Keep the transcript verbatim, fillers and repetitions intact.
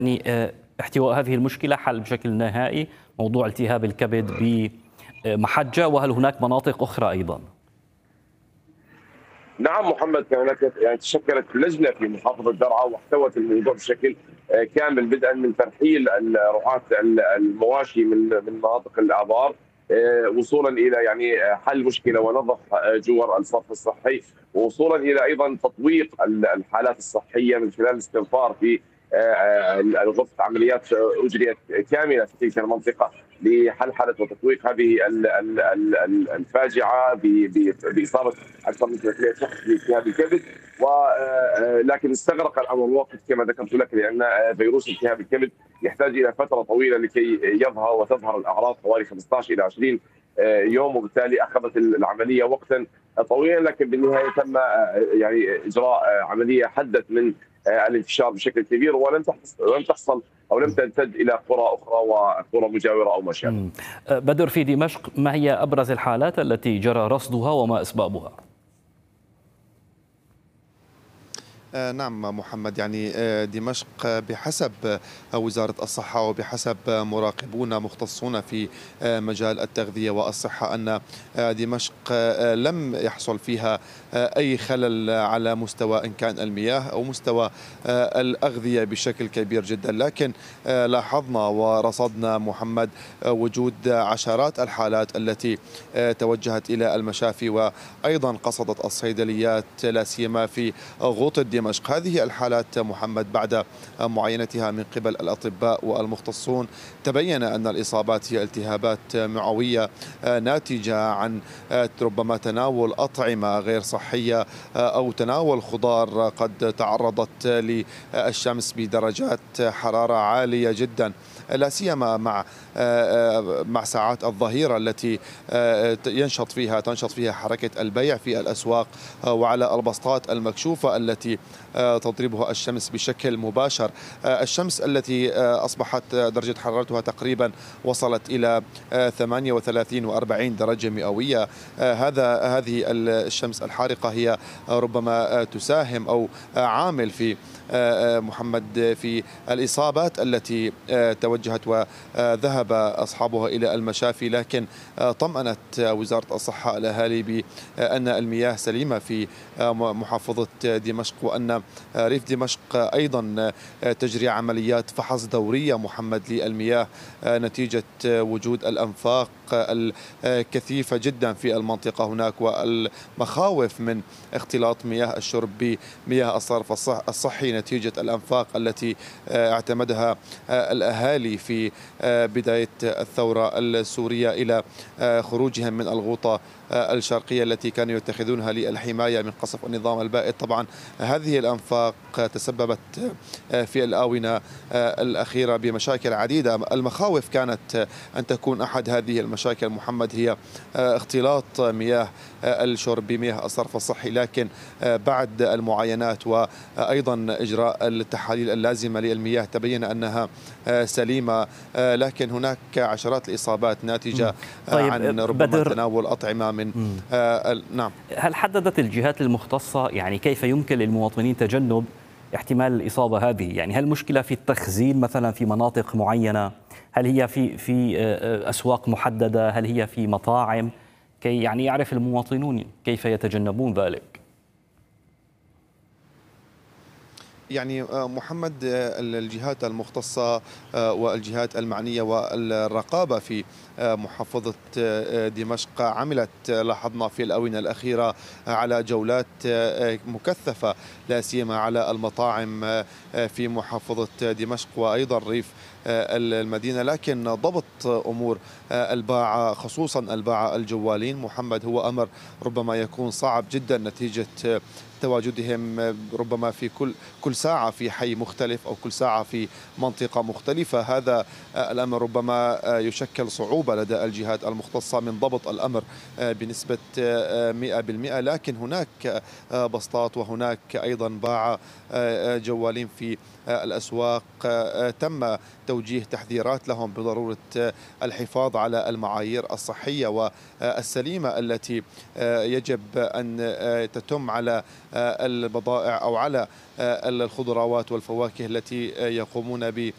يعني آه، احتواء هذه المشكلة حل بشكل نهائي موضوع التهاب الكبد بمحجة، وهل هناك مناطق أخرى أيضا؟ نعم محمد، كان هناك يعني تشكلت لجنه في محافظه درعا واحتوت الموضوع بشكل آه، كامل، بدءا من ترحيل ال- رعاة ال- المواشي من من مناطق الابار، آه، وصولا الى يعني آه، حل المشكله ونظف آه، جوار الصرف الصحي، ووصولا الى ايضا تطويق ال- الحالات الصحيه من خلال الاستنفار في آه، آه، غرفه عمليات آه، اجريت كامله في تلك المنطقه لحلحله وتطويق هذه ال- ال- ال- ال- الفاجعه ب- ب- باصابه اكثر من ثلاثمئة شخص في التهاب الكبد. ولكن استغرق الامر وقت كما ذكرت لك، لان آه، فيروس التهاب الكبد يحتاج الى فتره طويله لكي يظهر وتظهر الاعراض، حوالي خمسة عشر الى عشرين آه، يوم، وبالتالي اخذت العمليه وقتا طويلا، لكن بالنهايه تم آه، يعني اجراء آه، عمليه حدت من آه، الانتشار بشكل كبير، ولم تحصل ولم تحصل او لم تمتد الى قرى اخرى وقرى مجاوره او ما شابه. مم. آه، بدر، في دمشق ما هي أبرز الحالات التي جرى رصدها وما أسبابها؟ آه، نعم محمد، يعني آه، دمشق آه، بحسب آه، وزارة الصحة وبحسب آه، مراقبون مختصون في آه، مجال التغذية والصحة أن آه، دمشق آه، لم يحصل فيها آه، أي خلل على مستوى إن كان المياه أو مستوى آه، الأغذية بشكل كبير جدا، لكن آه، لاحظنا ورصدنا محمد آه، وجود عشرات الحالات التي آه، توجهت إلى المشافي وأيضا قصدت الصيدليات، لا سيما في غوطة دمشق. هذه الحالات محمد بعد معاينتها من قبل الأطباء والمختصون تبين أن الإصابات هي التهابات معوية ناتجة عن ربما تناول أطعمة غير صحية أو تناول خضار قد تعرضت للشمس بدرجات حرارة عالية جدا، لا سيما مع مع ساعات الظهيرة التي ينشط فيها تنشط فيها حركة البيع في الأسواق، وعلى البسطات المكشوفة التي تضربها الشمس بشكل مباشر. الشمس التي أصبحت درجة حرارتها تقريبا وصلت إلى ثمانية وثلاثين وأربعين درجة مئوية. هذا هذه الشمس الحارقة هي ربما تساهم أو عامل في محمد في الإصابات التي توجهت وذهب أصحابها إلى المشافي، لكن طمأنت وزارة الصحة الأهالي بأن المياه سليمة في محافظة دمشق، وأن ريف دمشق أيضا تجري عمليات فحص دورية محمد للمياه نتيجة وجود الأنفاق الكثيفة جدا في المنطقة هناك، والمخاوف من اختلاط مياه الشرب بمياه الصرف الصحي نتيجة الأنفاق التي اعتمدها الأهالي في بداية الثورة السورية إلى خروجهم من الغوطة الشرقية التي كانوا يتخذونها للحماية من قصف النظام البائد. طبعا هذه الأنفاق تسببت في الآونة الأخيرة بمشاكل عديدة. المخاوف كانت أن تكون أحد هذه المشاكل محمد هي اختلاط مياه الشرب بمياه الصرف الصحي، لكن بعد المعاينات وأيضا إجراء التحاليل اللازمة للمياه تبين أنها سليمة، لكن هناك عشرات الإصابات ناتجة طيب عن ربما بدر، تناول أطعمة من آه نعم. هل حددت الجهات المختصة يعني كيف يمكن للمواطنين تجنب احتمال الإصابة هذه؟ يعني هل المشكلة في التخزين مثلا في مناطق معينة؟ هل هي في في أسواق محددة؟ هل هي في مطاعم؟ كي يعني يعرف المواطنون كيف يتجنبون ذلك. يعني محمد الجهات المختصة والجهات المعنية والرقابة في محافظة دمشق عملت لاحظنا في الآونة الأخيرة على جولات مكثفة لا سيما على المطاعم في محافظة دمشق وأيضا ريف المدينة، لكن ضبط أمور الباعة خصوصا الباعة الجوالين محمد هو أمر ربما يكون صعب جدا نتيجة تواجدهم ربما في كل كل ساعة في حي مختلف أو كل ساعة في منطقة مختلفة. هذا الأمر ربما يشكل صعوبة لدى الجهات المختصة من ضبط الأمر بنسبة مئة بالمئة، لكن هناك بسطات وهناك أيضا باعة جوالين في الأسواق تم توجيه تحذيرات لهم بضرورة الحفاظ على المعايير الصحية والسليمة التي يجب أن تتم على البضائع أو على الخضروات والفواكه التي يقومون